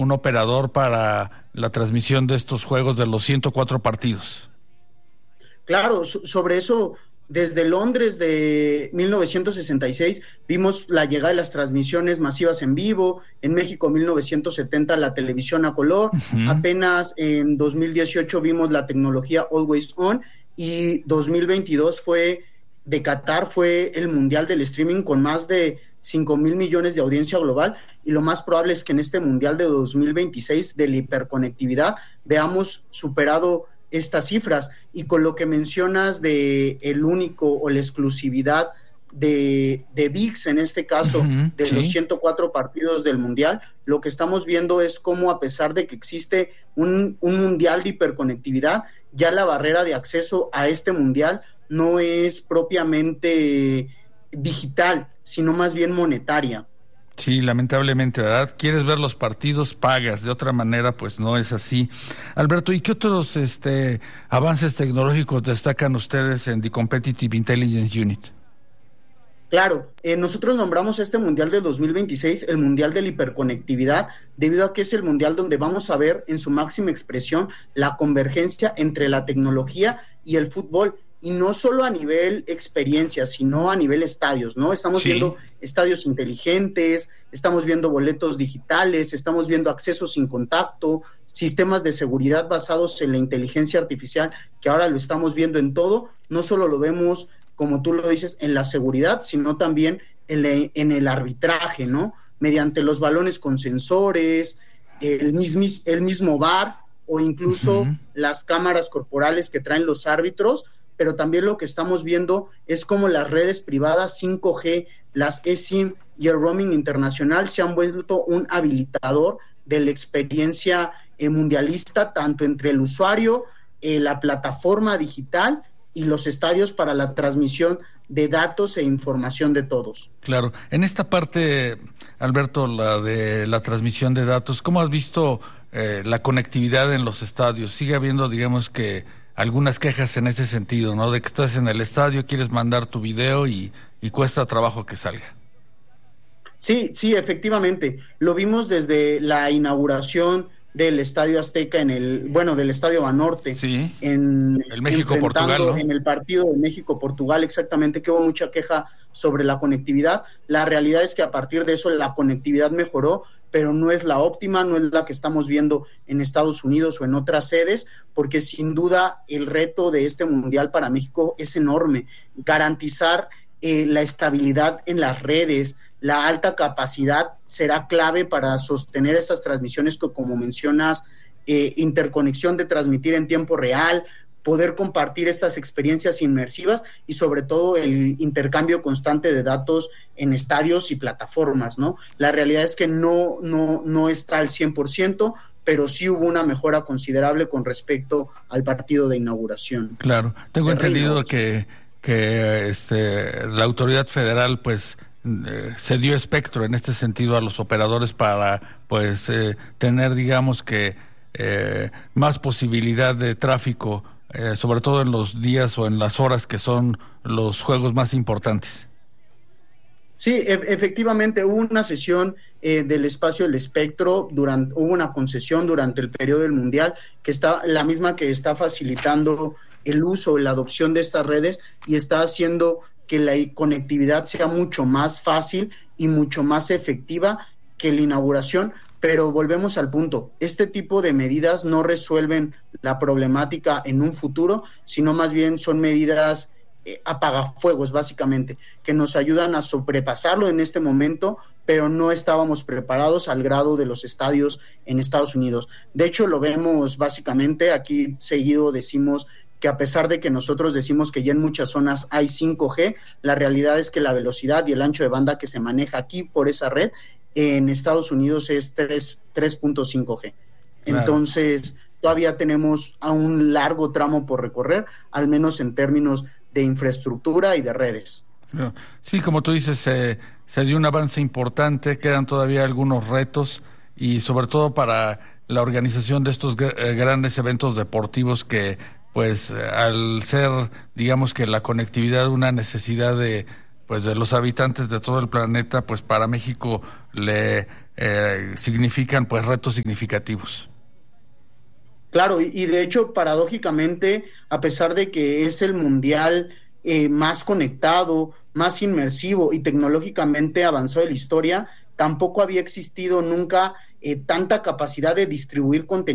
un operador para la transmisión de estos juegos de los 104 partidos. Claro, sobre eso, desde Londres de 1966 vimos la llegada de las transmisiones masivas en vivo, en México 1970 la televisión a color, apenas en 2018 vimos la tecnología Always On, y 2022 de Qatar fue el mundial del streaming con más de 5,000 millones de audiencia global, y lo más probable es que en este mundial de 2026 de la hiperconectividad veamos superado estas cifras. Y con lo que mencionas de el único o la exclusividad de ViX, en este caso, de los 104 partidos del mundial, lo que estamos viendo es cómo, a pesar de que existe un mundial de hiperconectividad, ya la barrera de acceso a este mundial no es propiamente digital, sino más bien monetaria. Sí, lamentablemente, ¿verdad? Quieres ver los partidos, pagas. De otra manera, pues no es así. Alberto, ¿y qué otros avances tecnológicos destacan ustedes en The Competitive Intelligence Unit? Claro, nosotros nombramos este Mundial de 2026 el Mundial de la Hiperconectividad, debido a que es el Mundial donde vamos a ver en su máxima expresión la convergencia entre la tecnología y el fútbol. Y no solo a nivel experiencia, sino a nivel estadios, ¿no? Estamos viendo estadios inteligentes, estamos viendo boletos digitales, estamos viendo acceso sin contacto, sistemas de seguridad basados en la inteligencia artificial, que ahora lo estamos viendo en todo. No solo lo vemos, como tú lo dices, en la seguridad, sino también en el arbitraje, ¿no? Mediante los balones con sensores, el mismo VAR, o incluso las cámaras corporales que traen los árbitros. Pero también lo que estamos viendo es cómo las redes privadas 5G, las eSIM y el roaming internacional se han vuelto un habilitador de la experiencia mundialista, tanto entre el usuario, la plataforma digital y los estadios, para la transmisión de datos e información de todos. Claro. En esta parte, Alberto, la de la transmisión de datos, ¿cómo has visto la conectividad en los estadios? Sigue habiendo, digamos que, algunas quejas en ese sentido, ¿no? De que estás en el estadio, quieres mandar tu video y cuesta trabajo que salga. Sí, efectivamente. Lo vimos desde la inauguración del Estadio Azteca del Estadio Banorte. Sí, en el México-Portugal, ¿no? En el partido de México-Portugal, exactamente, que hubo mucha queja sobre la conectividad. La realidad es que a partir de eso la conectividad mejoró, pero no es la óptima, no es la que estamos viendo en Estados Unidos o en otras sedes, porque sin duda el reto de este mundial para México es enorme. Garantizar la estabilidad en las redes, la alta capacidad será clave para sostener estas transmisiones que, como mencionas, interconexión de transmitir en tiempo real, poder compartir estas experiencias inmersivas y sobre todo el intercambio constante de datos en estadios y plataformas, ¿no? La realidad es que no está al 100%, pero sí hubo una mejora considerable con respecto al partido de inauguración. Claro, tengo entendido que la autoridad federal pues se dio espectro en este sentido a los operadores para pues tener, digamos que más posibilidad de tráfico, sobre todo en los días o en las horas que son los juegos más importantes. Sí, efectivamente hubo una sesión del espacio del espectro, hubo una concesión durante el periodo del Mundial, que está la misma que está facilitando el uso y la adopción de estas redes y está haciendo que la conectividad sea mucho más fácil y mucho más efectiva que la inauguración. Pero volvemos al punto, este tipo de medidas no resuelven la problemática en un futuro, sino más bien son medidas apagafuegos, básicamente, que nos ayudan a sobrepasarlo en este momento, pero no estábamos preparados al grado de los estadios en Estados Unidos. De hecho, lo vemos básicamente, aquí seguido decimos que a pesar de que nosotros decimos que ya en muchas zonas hay 5G, la realidad es que la velocidad y el ancho de banda que se maneja aquí por esa red en Estados Unidos es 3.5G. Claro. Entonces, todavía tenemos a un largo tramo por recorrer, al menos en términos de infraestructura y de redes. Sí, como tú dices, se dio un avance importante, quedan todavía algunos retos y sobre todo para la organización de estos grandes eventos deportivos que, pues, al ser, digamos que la conectividad una necesidad de los habitantes de todo el planeta, pues para México le significan pues retos significativos. Claro, y de hecho, paradójicamente, a pesar de que es el mundial más conectado, más inmersivo y tecnológicamente avanzado de la historia, tampoco había existido nunca tanta capacidad de distribuir contenido